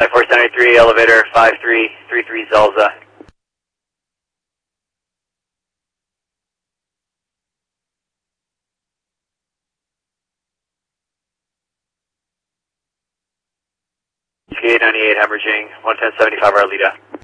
473, elevator 5333 Zelza. Skate 98 hemorrhaging, 11075 Arlita.